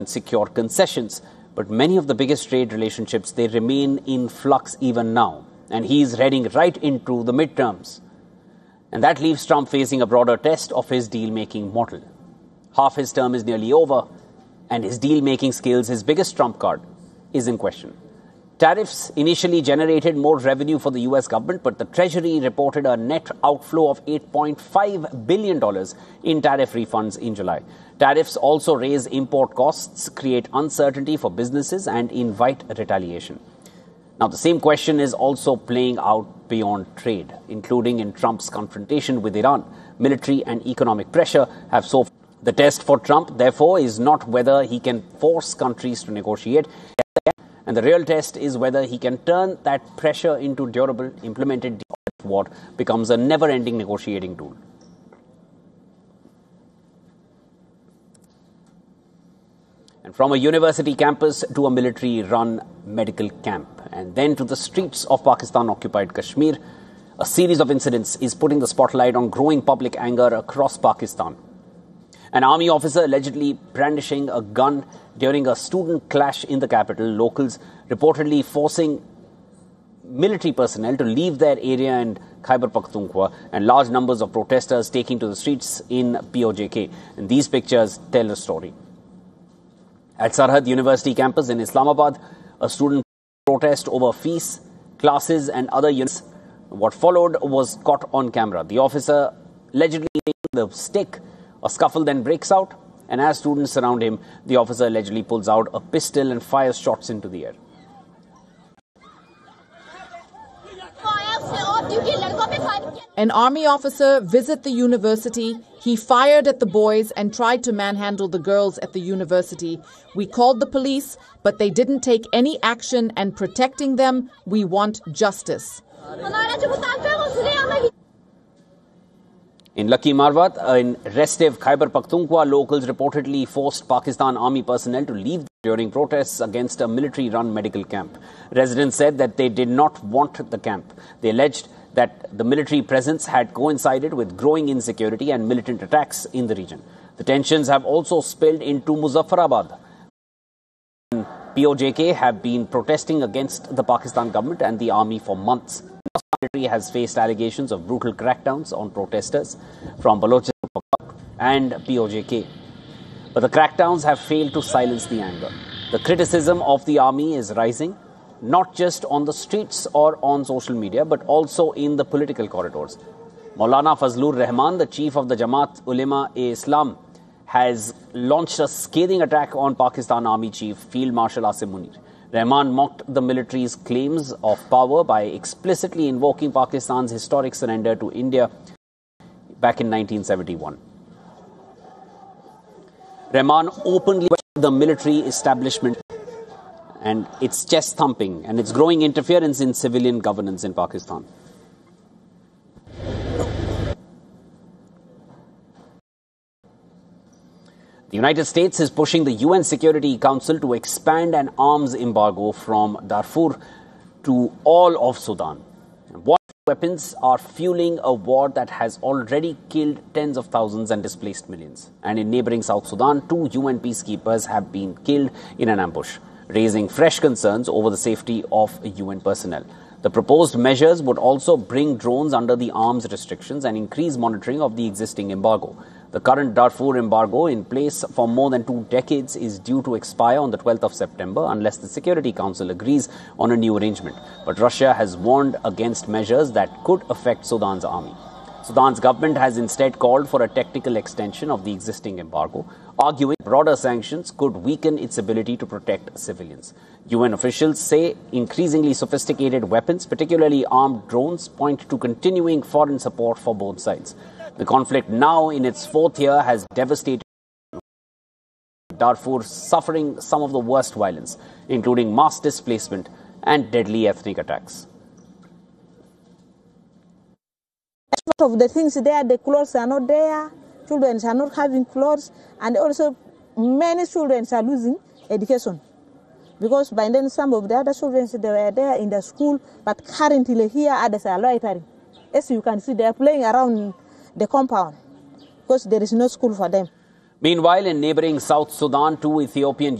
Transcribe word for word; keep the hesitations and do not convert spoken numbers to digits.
secure concessions. But many of the biggest trade relationships, they remain in flux even now. And he's heading right into the midterms. And that leaves Trump facing a broader test of his deal-making model. Half his term is nearly over, and his deal-making skills, his biggest trump card, is in question. Tariffs initially generated more revenue for the U S government, but the Treasury reported a net outflow of eight point five billion dollars in tariff refunds in July. Tariffs also raise import costs, create uncertainty for businesses, and invite retaliation. Now, the same question is also playing out beyond trade, including in Trump's confrontation with Iran. Military and economic pressure have so far. The test for Trump, therefore, is not whether he can force countries to negotiate. And the real test is whether he can turn that pressure into durable, implemented deal, what becomes a never-ending negotiating tool. And from a university campus to a military-run medical camp, and then to the streets of Pakistan-occupied Kashmir, a series of incidents is putting the spotlight on growing public anger across Pakistan. An army officer allegedly brandishing a gun during a student clash in the capital, locals reportedly forcing military personnel to leave their area in Khyber Pakhtunkhwa, and large numbers of protesters taking to the streets in P O J K. And these pictures tell the story. At Sarhad University campus in Islamabad, a student protest over fees, classes and other units. What followed was caught on camera. The officer allegedly taking the stick. A scuffle then breaks out, and as students surround him, the officer allegedly pulls out a pistol and fires shots into the air. An army officer visited the university. He fired at the boys and tried to manhandle the girls at the university. We called the police, but they didn't take any action, and protecting them, we want justice. In Lucky Marwat, in restive Khyber Pakhtunkhwa, locals reportedly forced Pakistan army personnel to leave during protests against a military-run medical camp. Residents said that they did not want the camp. They alleged that the military presence had coincided with growing insecurity and militant attacks in the region. The tensions have also spilled into Muzaffarabad. P O J K have been protesting against the Pakistan government and the army for months. The military has faced allegations of brutal crackdowns on protesters from Balochistan and P O J K. But the crackdowns have failed to silence the anger. The criticism of the army is rising, not just on the streets or on social media, but also in the political corridors. Maulana Fazlur Rahman, the chief of the Jamaat Ulema-e-Islam, has launched a scathing attack on Pakistan Army Chief Field Marshal Asim Munir. Rahman mocked the military's claims of power by explicitly invoking Pakistan's historic surrender to India back in nineteen seventy-one. Rahman openly questioned the military establishment and its chest thumping and its growing interference in civilian governance in Pakistan. The United States is pushing the U N Security Council to expand an arms embargo from Darfur to all of Sudan. What weapons are fueling a war that has already killed tens of thousands and displaced millions. And in neighboring South Sudan, two U N peacekeepers have been killed in an ambush, raising fresh concerns over the safety of U N personnel. The proposed measures would also bring drones under the arms restrictions and increase monitoring of the existing embargo. The current Darfur embargo, in place for more than two decades, is due to expire on the twelfth of September unless the Security Council agrees on a new arrangement. But Russia has warned against measures that could affect Sudan's army. Sudan's government has instead called for a technical extension of the existing embargo, arguing broader sanctions could weaken its ability to protect civilians. U N officials say increasingly sophisticated weapons, particularly armed drones, point to continuing foreign support for both sides. The conflict, now in its fourth year, has devastated Darfur, suffering some of the worst violence, including mass displacement and deadly ethnic attacks. Of the things there, the clothes are not there, children are not having clothes, and also many children are losing education. Because by then some of the other children, they were there in the school, but currently here others are loitering. As you can see, they are playing around the compound because there is no school for them. Meanwhile, in neighboring South Sudan, two Ethiopian